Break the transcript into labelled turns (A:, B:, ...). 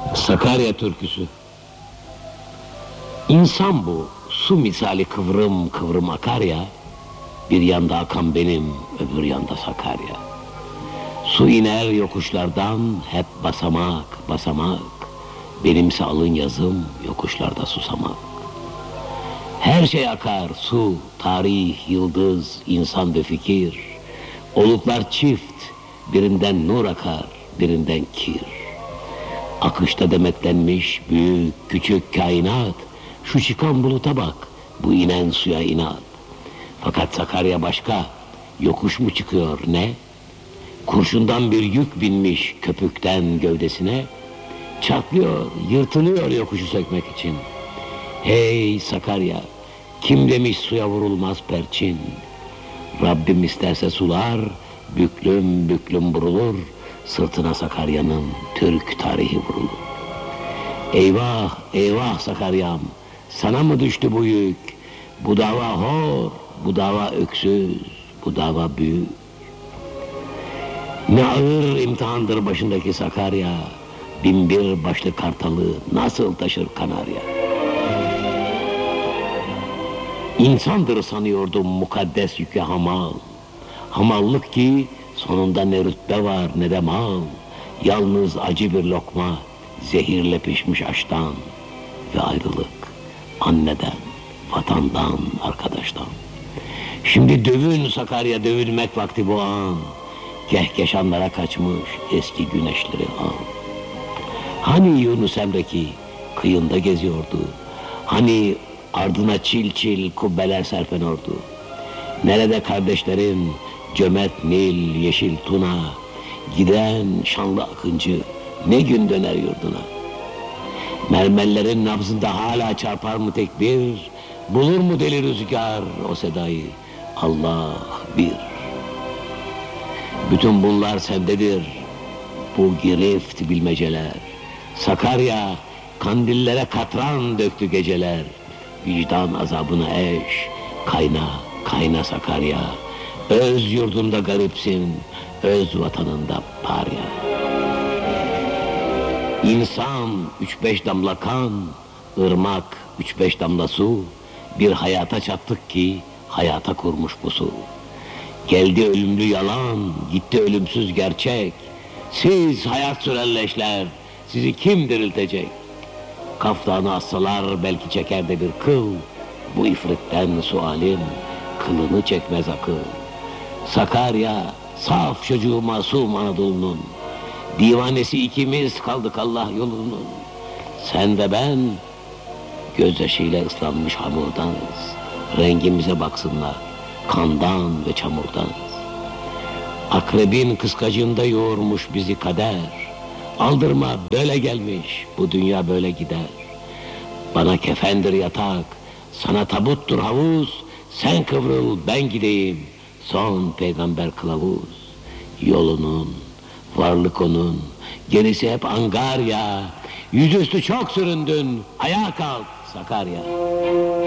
A: Sakarya türküsü. İnsan bu, su misali kıvrım kıvrım akar ya, bir yanda akan benim, öbür yanda Sakarya. Su iner yokuşlardan, hep basamak basamak, benimse alın yazım, yokuşlarda susamak. Her şey akar, su, tarih, yıldız, insan ve fikir. Oluklar çift, birinden nur akar, birinden kir. Akışta demetlenmiş büyük küçük kainat, şu çıkan buluta bak, bu inen suya inat. Fakat Sakarya başka, yokuş mu çıkıyor ne? Kurşundan bir yük binmiş köpükten gövdesine, çatlıyor, yırtılıyor yokuşu sökmek için. Hey Sakarya, kim demiş suya vurulmaz perçin? Rabbim isterse sular, büklüm büklüm vurulur, sırtına Sakarya'nın Türk tarihi vurulur. Eyvah, eyvah Sakarya'm, sana mı düştü bu yük? Bu dava hor, bu dava öksüz, bu dava büyük. Ne ağır imtihandır başındaki Sakarya, binbir başlı kartalı nasıl taşır Kanarya? İnsandır sanıyordum mukaddes yükü hamal. Hamallık ki sonunda ne rütbe var ne de mal. Yalnız acı bir lokma, zehirle pişmiş aştan. Ve ayrılık anneden, vatandan, arkadaştan. Şimdi dövün Sakarya, dövülmek vakti bu an. Kehkeşanlara kaçmış eski güneşleri al. Hani Yunus Emre ki kıyında geziyordu? Hani ardına çil çil kubbeler serpen ordu? Nerede kardeşlerim, cömert Nil, yeşil Tuna? Giden şanlı akıncı ne gün döner yurduna? Mermerlerin nabzında hala çarpar mı tekbir? Bulur mu deli rüzgar o sedayı? Allah bir. Bütün bunlar sendedir, bu girift bilmeceler. Sakarya, kandillere katran döktü geceler. Vicdan azabına eş, kayna, kayna Sakarya. Öz yurdunda garipsin, öz vatanında parya. İnsan 3-5 damla kan, ırmak 3-5 damla su. Bir hayata çattık ki hayata kurmuş bu su. Geldi ölümlü yalan, gitti ölümsüz gerçek. Siz hayat süren leşler, sizi kim diriltecek? Kaftanı assalar belki çeker de bir kıl. Bu ifritten sualim, kılını çekmez akıl. Sakarya, saf çocuğu masum Anadolu'nun. Divanesi ikimiz kaldık Allah yolunun. Sen ve ben, gözyaşıyla ıslanmış hamurdanız. Rengimize baksınlar, kandan ve çamurdan. Akrebin kıskacında yoğurmuş bizi kader. Aldırma, böyle gelmiş, bu dünya böyle gider. Bana kefendir yatak, sana tabuttur havuz. Sen kıvrıl, ben gideyim, son peygamber kılavuz. Yolunun, varlık onun, gerisi hep angarya. Yüzüstü çok süründün, ayağa kalk Sakarya.